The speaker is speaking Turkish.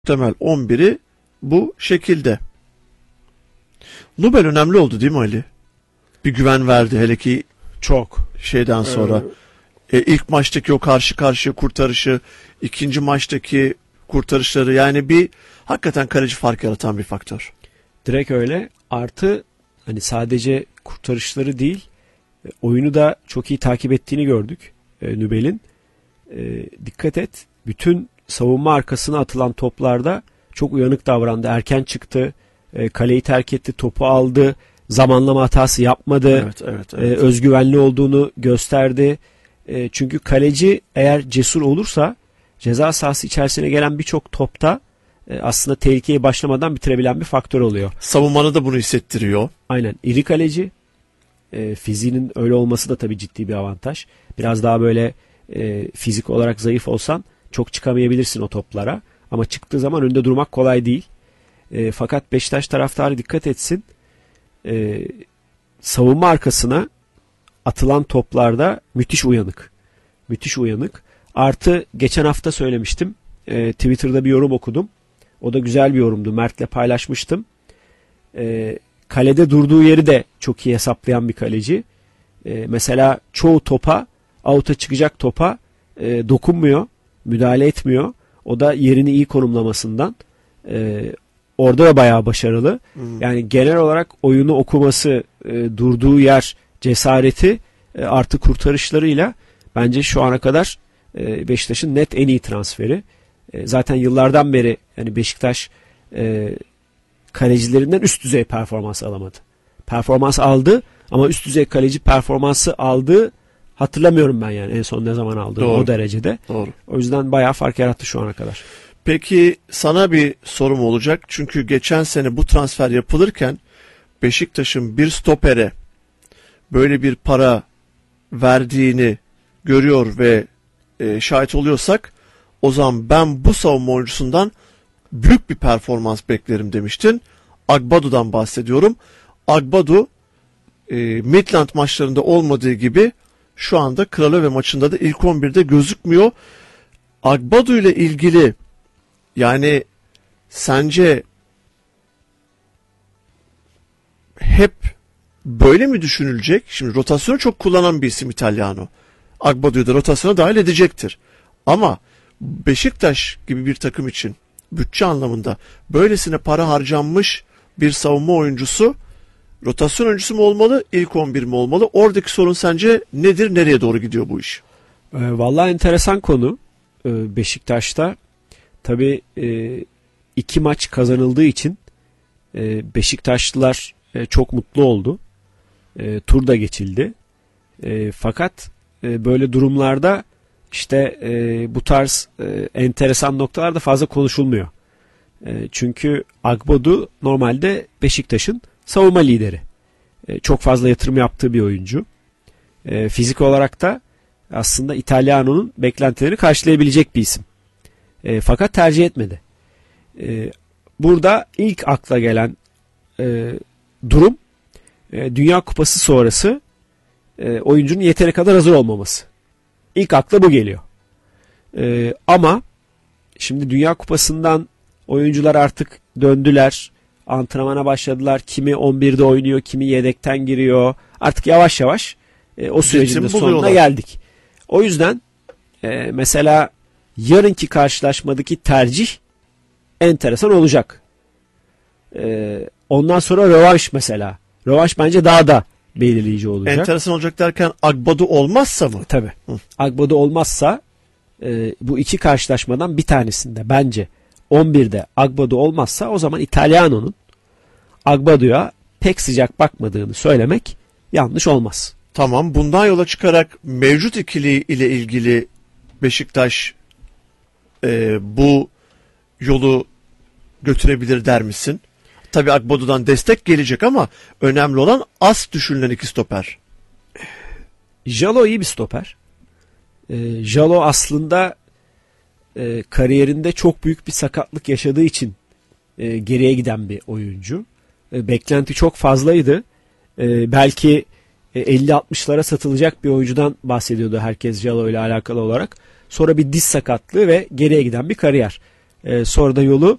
Temel 11'i bu şekilde. Nubel önemli oldu değil mi Ali? Bir güven verdi hele ki Çok. şeyden sonra. İlk maçtaki o karşı karşıya kurtarışı, ikinci maçtaki kurtarışları, yani bir hakikaten kaleci fark yaratan bir faktör. Direkt öyle. Artı hani sadece kurtarışları değil, oyunu da çok iyi takip ettiğini gördük Nubel'in. Dikkat et. Bütün savunma arkasına atılan toplarda çok uyanık davrandı. Erken çıktı. Kaleyi terk etti. Topu aldı. Zamanlama hatası yapmadı. Evet. Özgüvenli olduğunu gösterdi. Çünkü kaleci eğer cesur olursa ceza sahası içerisine gelen birçok topta aslında tehlikeye başlamadan bitirebilen bir faktör oluyor. Savunmanı da bunu hissettiriyor. Aynen. İri kaleci. Fiziğinin öyle olması da tabii ciddi bir avantaj. Biraz daha böyle fizik olarak zayıf olsan çok çıkamayabilirsin o toplara. Ama çıktığı zaman önünde durmak kolay değil. Fakat Beşiktaş taraftarı dikkat etsin. Savunma arkasına atılan toplarda müthiş uyanık. Müthiş uyanık. Artı geçen hafta söylemiştim. Twitter'da bir yorum okudum. O da güzel bir yorumdu. Mert'le paylaşmıştım. Kalede durduğu yeri de çok iyi hesaplayan bir kaleci. Mesela çoğu topa, out'a çıkacak topa dokunmuyor, müdahale etmiyor. O da yerini iyi konumlamasından. Orada da bayağı başarılı. Yani genel olarak oyunu okuması, durduğu yer, cesareti artı kurtarışlarıyla bence şu ana kadar Beşiktaş'ın net en iyi transferi. Zaten yıllardan beri yani Beşiktaş kalecilerinden üst düzey performans alamadı. Performans aldı ama üst düzey kaleci performansı aldığı hatırlamıyorum ben, yani en son ne zaman aldığını o derecede. Doğru. O yüzden bayağı fark yarattı şu ana kadar. Peki sana bir sorum olacak. Çünkü geçen sene bu transfer yapılırken Beşiktaş'ın bir stopere böyle bir para verdiğini görüyor ve şahit oluyorsak, o zaman ben bu savunma oyuncusundan büyük bir performans beklerim demiştin. Agbadu'dan bahsediyorum. Agbadu Midland maçlarında olmadığı gibi şu anda Kralöve maçında da ilk 11'de gözükmüyor. Agbadu ile ilgili yani sence hep böyle mi düşünülecek? Şimdi rotasyonu çok kullanan bir isim İtalyano. Agbadu'yu da rotasyona dahil edecektir. Ama Beşiktaş gibi bir takım için bütçe anlamında böylesine para harcanmış bir savunma oyuncusu rotasyon oyuncusu mu olmalı, ilk 11 mi olmalı? Oradaki sorun sence nedir? Nereye doğru gidiyor bu iş? Vallahi enteresan konu. Beşiktaş'ta tabii 2 maç kazanıldığı için Beşiktaşlılar çok mutlu oldu. Tur da geçildi. Fakat böyle durumlarda işte bu tarz enteresan noktalarda fazla konuşulmuyor. Çünkü Agbadu normalde Beşiktaş'ın savunma lideri. Çok fazla yatırım yaptığı bir oyuncu. Fizik olarak da aslında İtalyano'nun beklentilerini karşılayabilecek bir isim. Fakat tercih etmedi. Burada ilk akla gelen durum Dünya Kupası sonrası oyuncunun yeteri kadar hazır olmaması. İlk akla bu geliyor. Ama şimdi Dünya Kupası'ndan oyuncular artık döndüler. Antrenmana başladılar. Kimi 11'de oynuyor, kimi yedekten giriyor. Artık yavaş yavaş o sürecin de sonuna geldik. O yüzden mesela yarınki karşılaşmadaki tercih enteresan olacak. Ondan sonra rövanş mesela. Rövanş bence daha da belirleyici olacak. Enteresan olacak derken Agbadu olmazsa mı? Tabii. Agbadu olmazsa bu iki karşılaşmadan bir tanesinde bence 11'de Agbadu olmazsa o zaman İtalyano'nun Agbadu'ya pek sıcak bakmadığını söylemek yanlış olmaz. Tamam, bundan yola çıkarak mevcut ikili ile ilgili Beşiktaş bu yolu götürebilir der misin? Tabii Agbadu'dan destek gelecek ama önemli olan az düşünülen iki stoper. Jalo iyi bir stoper. Jalo aslında kariyerinde çok büyük bir sakatlık yaşadığı için geriye giden bir oyuncu. Beklenti çok fazlaydı. Belki 50-60'lara satılacak bir oyuncudan bahsediyordu herkes Jalo ile alakalı olarak. Sonra bir diz sakatlığı ve geriye giden bir kariyer. Sonra da yolu